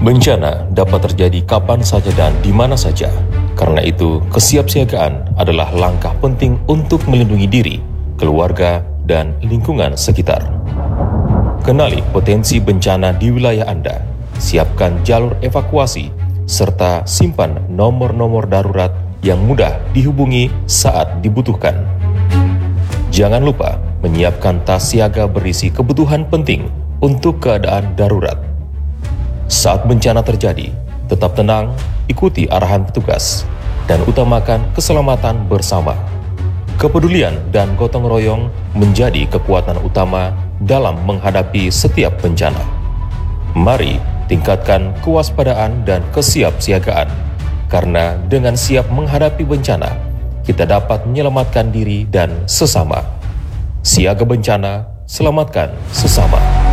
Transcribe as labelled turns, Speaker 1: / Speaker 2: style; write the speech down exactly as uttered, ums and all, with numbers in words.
Speaker 1: Bencana dapat terjadi kapan saja dan di mana saja. Karena itu, kesiapsiagaan adalah langkah penting untuk melindungi diri, keluarga, dan lingkungan sekitar. Kenali potensi bencana di wilayah Anda, siapkan jalur evakuasi, serta simpan nomor-nomor darurat yang mudah dihubungi saat dibutuhkan. Jangan lupa menyiapkan tas siaga berisi kebutuhan penting untuk keadaan darurat. Saat bencana terjadi, tetap tenang, ikuti arahan petugas, dan utamakan keselamatan bersama. Kepedulian dan gotong royong menjadi kekuatan utama dalam menghadapi setiap bencana. Mari tingkatkan kewaspadaan dan kesiapsiagaan, karena dengan siap menghadapi bencana, kita dapat menyelamatkan diri dan sesama. Siaga bencana, selamatkan sesama.